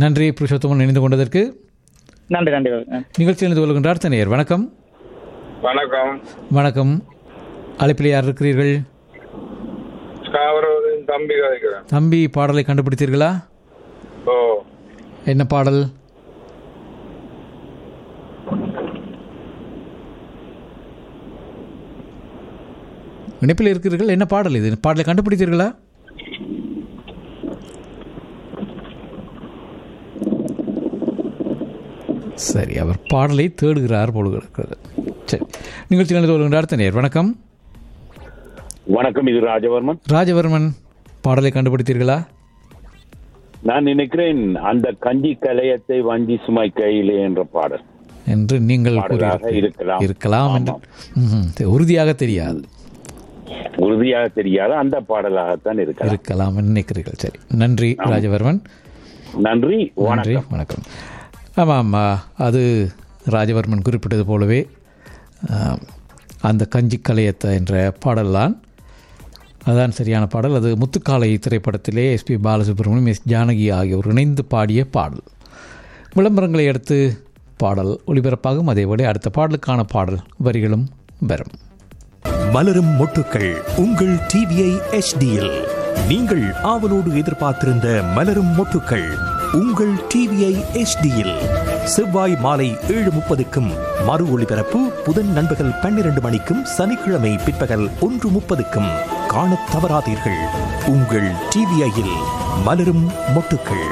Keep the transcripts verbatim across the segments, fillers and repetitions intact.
நன்றி புருஷோத்தமன் இணைந்து கொண்டதற்கு. நன்றி நன்றி. நிகழ்ச்சியில் இணைந்து கொள்கின்றார் தனியர். வணக்கம். வணக்கம். வணக்கம். அழைப்பில் யார் இருக்கிறீர்கள்? தம்பி கதைக்கிறேன். தம்பி, பாடலை கண்டுபிடித்தீர்களா? ஓ. என்ன பாடல்? இணைப்பில் இருக்கிறீர்கள். என்ன பாடல் இது? பாடலை கண்டுபிடித்தீர்களா? சரி, அவர் பாடலை தேடுகிறார் போல இருக்கிறது. சரி, நிகழ்ச்சி நடந்து வருகின்றார் தனியார். வணக்கம். வணக்கம், இது ராஜவர்மன். ராஜவர்மன், பாடலை கண்டுபிடித்தீர்களா? நான் நினைக்கிறேன் அந்த கஞ்சி கலையத்தை வஞ்சி சுமை கையிலே என்ற பாடல் என்று நீங்கள் இருக்கலாம் இருக்கலாம் என்று உறுதியாக தெரியாது. உறுதியாக தெரியாது, அந்த பாடலாகத்தான் இருக்கலாம் இருக்கலாம் நினைக்கிறீர்கள். சரி, நன்றி ராஜவர்மன். நன்றி, நன்றி, வணக்கம். ஆமாம், அது ராஜவர்மன் குறிப்பிட்டது போலவே அந்த கஞ்சி கலையத்தை என்ற பாடல்தான். அதுதான் சரியான பாடல். அது முத்துக்காலை திரைப்படத்திலே எஸ்பி பாலசுப்ரமணியம், எஸ் ஜானகி ஆகியோர் இணைந்து பாடிய பாடல். விளம்பரங்களை அடுத்து பாடல் ஒளிபரப்பாகும். அதேபோல அடுத்த பாடலுக்கான பாடல் வரிகளும் வரும். மலரும் மொட்டுக்கள் உங்கள் டிவிஐ எச்டியில். நீங்கள் ஆவலோடு எதிர்பார்த்திருந்த மலரும் மொட்டுக்கள் உங்கள் டிவிஐ எச்டியில் செவ்வாய் மாலை ஏழு முப்பதுக்கும் மறு ஒளிபரப்பு புதன் நண்பகல் பன்னிரண்டு மணிக்கும் சனிக்கிழமை பிற்பகல் ஒன்று முப்பதுக்கும் காணத் தவறாதீர்கள். உங்கள் டிவிஐயில் மலரும் மொட்டுக்கள்.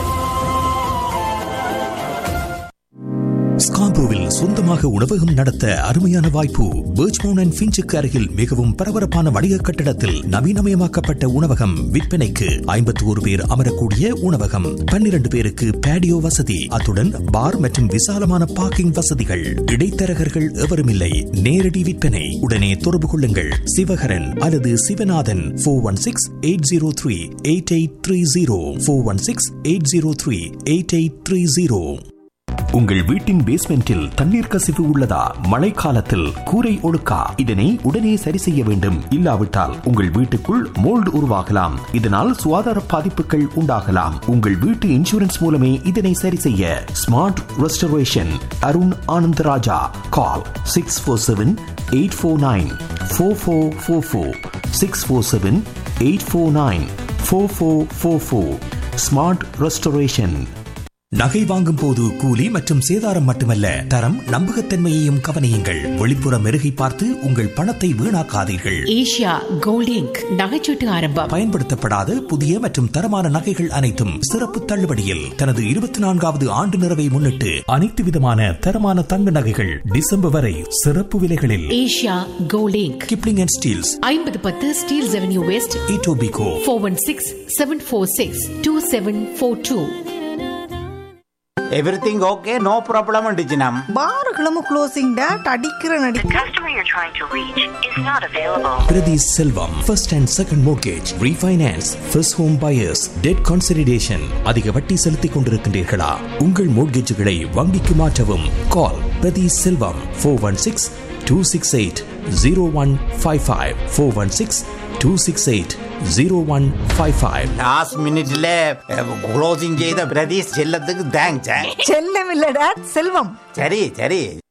ஸ்கார்போவில் சொந்தமாக உணவகம் நடத்த அருமையான வாய்ப்பு. பர்ச்மவுண்ட் அண்ட் ஃபின்ச்சுக்கு அருகில் மிகவும் பரபரப்பான வணிக கட்டடத்தில் நவீனமயமாக்கப்பட்ட உணவகம் விற்பனைக்கு. ஐம்பத்தி ஒரு பேர் அமரக்கூடிய உணவகம், பன்னிரண்டு பேருக்கு பேடியோ வசதி, அத்துடன் பார் மற்றும் விசாலமான பார்க்கிங் வசதிகள். இடைத்தரகர்கள் எவரும் இல்லை. நேரடி விற்பனை. உடனே தொடர்பு கொள்ளுங்கள் சிவகரன் அல்லது Sivanathan. Four one six eight zero three eight eight three zero four one six eight zero three eight eight three zero. உங்கள் வீட்டின் பேஸ்மெண்டில் தண்ணீர் கசிவு உள்ளதா? மழைக்காலத்தில் கூரை ஒழுக்கா? இதனை உடனே சரி செய்ய வேண்டும். இல்லாவிட்டால் உங்கள் வீட்டுக்குள் மோல்டு உருவாகலாம். இதனால் சுகாதார பாதிப்புகள் உண்டாகலாம். உங்கள் வீட்டு இன்சூரன்ஸ் மூலமே இதனை சரி செய்ய. Smart restoration, Arun Anandaraja. கால் six four seven eight four nine four four four four six four seven eight four nine four four four four. Smart restoration. நகை வாங்கும் போது கூலி மற்றும் சேதாரம் மட்டுமல்ல, தரம் நம்பகத்தன்மையையும் கவனியுங்கள். வெளிப்புற மெருகை பார்த்து உங்கள் பணத்தை வீணாக்காதீர்கள். ஏஷியா கோல்ட் இங்க் நகைச்சீட்டு ஆரம்பம். பயன்படுத்தப்படாத புதிய மற்றும் தரமான நகைகள் அனைத்தும் சிறப்பு தள்ளுபடியில். தனது இருபத்தி நான்காவது ஆண்டு நிறைவை முன்னிட்டு அனைத்து விதமான தரமான தங்க நகைகள் டிசம்பர் வரை சிறப்பு விலைகளில். Asia gold ink, Kipling and Steeles, ஐம்பது பத்து Steeles avenue west, Etobicoke. Four one six seven four six two seven four two. Everything okay, no problem அண்டிச்சினம். பாருகளும் closing date அடிக்கிற நடி. The customer you're trying to reach is not available. Priti Selvam, first and second mortgage, refinance, first home buyers, debt consolidation. அதிக வட்டி செலுத்திக் கொண்டிருக்கின்றீர்களா? உங்கள் மோட்கேஜுகளை வங்கிக்கு மாற்றவும். கால் பிரதி செல்வம் four one six two six eight zero one five five four one six two six eight zero one five five. Last மினிட்ல closing செய்த பிரதீஷ் செல்லத்துக்கு தேங்க்ஸ். செல்லம் இல்ல டேட், செல்வம். சரி சரி.